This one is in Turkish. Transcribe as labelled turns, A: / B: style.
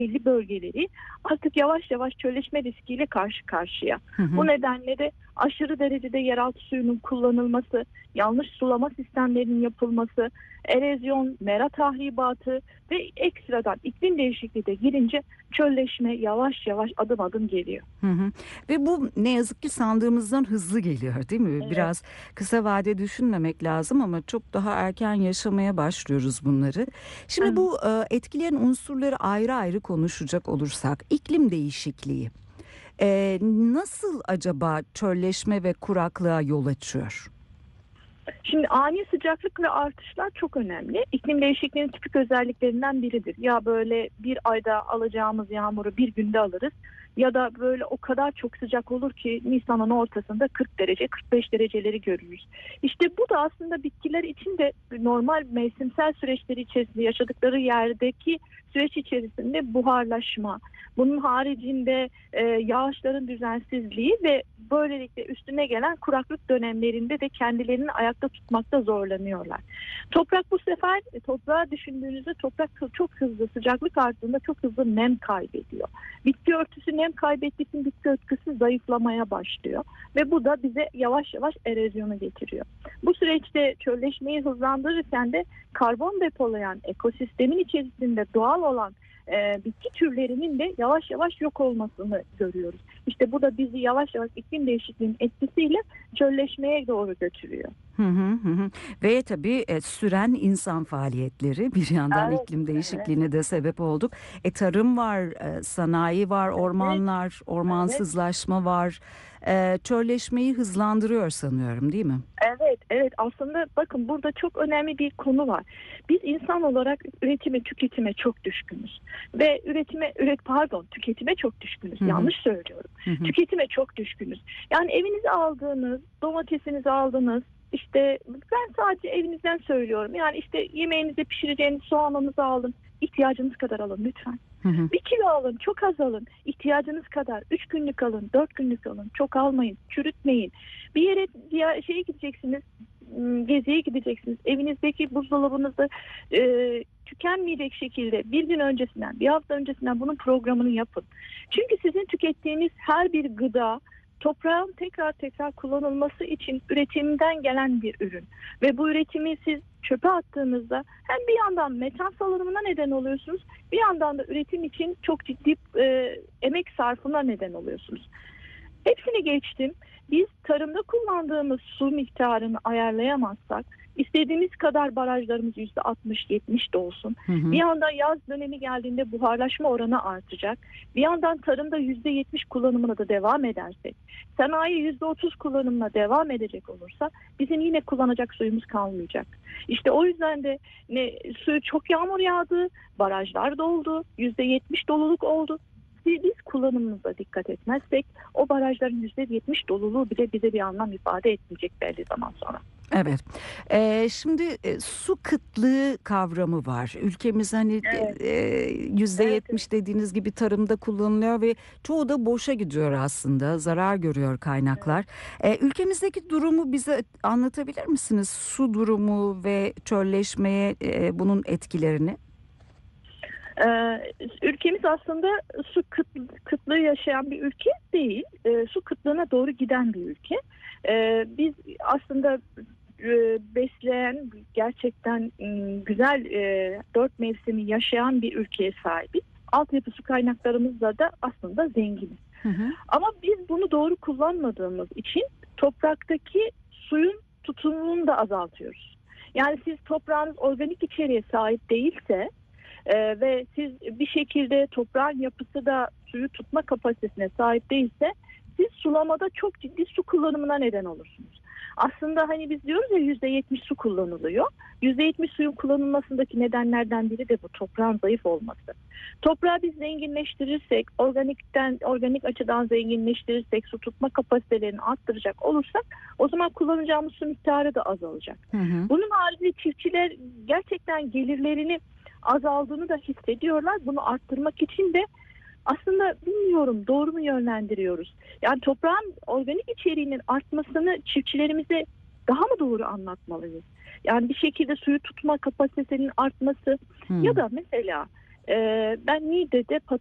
A: belli bölgeleri artık yavaş yavaş çölleşme riskiyle karşı karşıya.
B: Hı hı.
A: Bu nedenle de aşırı derecede yeraltı suyunun kullanılması, yanlış sulama sistemlerinin yapılması, erozyon, mera tahribatı ve ekstradan iklim değişikliği de girince çölleşme yavaş yavaş adım adım geliyor.
B: Hı hı. Ve bu ne yazık ki sandığımızdan hızlı geliyor, değil mi?
A: Evet.
B: Biraz kısa vade düşünmemek lazım ama çok daha erken yaşamaya başlıyoruz bunları. Şimdi bu etkileyen unsurları ayrı ayrı konuşacak olursak, iklim değişikliği nasıl acaba çölleşme ve kuraklığa yol açıyor?
A: Şimdi ani sıcaklık ve artışlar çok önemli. İklim değişikliğinin tipik özelliklerinden biridir. Ya böyle bir ayda alacağımız yağmuru bir günde alırız ya da böyle o kadar çok sıcak olur ki Nisan'ın ortasında 40 derece 45 dereceleri görürüz. İşte bu da aslında bitkiler için de normal mevsimsel süreçleri içerisinde yaşadıkları yerdeki süreç içerisinde buharlaşma, bunun haricinde yağışların düzensizliği ve böylelikle üstüne gelen kuraklık dönemlerinde de kendilerini ayakta tutmakta zorlanıyorlar. Toprak bu sefer toprağı düşündüğünüzde toprak çok hızlı sıcaklık arttığında çok hızlı nem kaybediyor. Bitki örtüsü nem kaybettiği için bitki örtüsü zayıflamaya başlıyor ve bu da bize yavaş yavaş erozyonu getiriyor. Bu süreçte çölleşmeyi hızlandırırken de karbon depolayan ekosistemin içerisinde doğal olan bitki türlerinin de yavaş yavaş yok olmasını görüyoruz. İşte bu da bizi yavaş yavaş iklim değişikliğinin etkisiyle çölleşmeye doğru götürüyor.
B: Hı hı hı. Ve tabii süren insan faaliyetleri bir yandan
A: Evet,
B: iklim
A: evet,
B: değişikliğine de sebep olduk. Tarım var, sanayi var,
A: evet,
B: ormanlar,
A: evet.
B: ormansızlaşma var. Çölleşmeyi hızlandırıyor sanıyorum, değil mi?
A: Evet, evet. Aslında bakın burada çok önemli bir konu var. Biz insan olarak üretime, tüketime çok düşkünüz. Ve tüketime çok düşkünüz.
B: Hı hı,
A: Yanlış söylüyorum.
B: hı hı,
A: Tüketime çok düşkünüz. Yani evinize aldığınız, domatesinizi aldınız. İşte ben sadece evinizden söylüyorum. Yani işte yemeğinizi pişireceğiniz soğanınızı alın. İhtiyacınız kadar alın lütfen.
B: hı hı.
A: 1 kilo alın, çok az alın. İhtiyacınız kadar. 3 günlük alın, 4 günlük alın. Çok almayın, çürütmeyin. Bir yere şeye gideceksiniz, geziye gideceksiniz. Evinizdeki buzdolabınızda tükenmeyecek şekilde bir gün öncesinden, bir hafta öncesinden bunun programını yapın. Çünkü sizin tükettiğiniz her bir gıda toprağın tekrar tekrar kullanılması için üretimden gelen bir ürün. Ve bu üretimi siz çöpe attığınızda hem bir yandan metan salınımına neden oluyorsunuz, bir yandan da üretim için çok ciddi emek sarfına neden oluyorsunuz. Hepsini geçtim. Biz tarımda kullandığımız su miktarını ayarlayamazsak istediğimiz kadar barajlarımız %60-70 de olsun.
B: Hı hı.
A: Bir yandan yaz dönemi geldiğinde buharlaşma oranı artacak. Bir yandan tarımda %70 kullanımına da devam edersek, sanayi %30 kullanımına devam edecek olursa bizim yine kullanacak suyumuz kalmayacak. İşte o yüzden de suyu çok yağmur yağdı, barajlar doldu, %70 doluluk oldu. Biz kullanımımıza dikkat etmezsek o barajların %70 doluluğu bile bize bir anlam ifade etmeyecek belli zaman sonra.
B: Evet. Şimdi su kıtlığı kavramı var. Ülkemiz hani
A: Evet, evet,
B: %70 dediğiniz gibi tarımda kullanılıyor ve çoğu da boşa gidiyor aslında. Zarar görüyor
A: evet.
B: kaynaklar. Ülkemizdeki durumu bize anlatabilir misiniz? Su durumu ve çölleşmeye bunun etkilerini.
A: Ülkemiz aslında su kıtlığı yaşayan bir ülke değil. Su kıtlığına doğru giden bir ülke. Biz aslında besleyen gerçekten güzel 4 mevsimi yaşayan bir ülkeye sahibiz. Altyapı su kaynaklarımızla da aslında zenginiz.
B: Hı hı.
A: Ama biz bunu doğru kullanmadığımız için topraktaki suyun tutumunu da azaltıyoruz. Yani siz toprağınız organik içeriğe sahip değilse ve siz bir şekilde toprağın yapısı da suyu tutma kapasitesine sahip değilse siz sulamada çok ciddi su kullanımına neden olursunuz. Aslında hani biz diyoruz ya %70 su kullanılıyor. %70 suyun kullanılmasındaki nedenlerden biri de bu toprağın zayıf olması. Toprağı biz zenginleştirirsek, organik açıdan zenginleştirirsek, su tutma kapasitelerini arttıracak olursak o zaman kullanacağımız su miktarı da azalacak.
B: Hı hı.
A: Bunun haricinde çiftçiler gerçekten gelirlerini azaldığını da hissediyorlar. Bunu arttırmak için de aslında bilmiyorum doğru mu yönlendiriyoruz? Yani toprağın organik içeriğinin artmasını çiftçilerimize daha mı doğru anlatmalıyız? Yani bir şekilde suyu tutma kapasitesinin artması
B: Hı.
A: ya da mesela Ben Niğde'de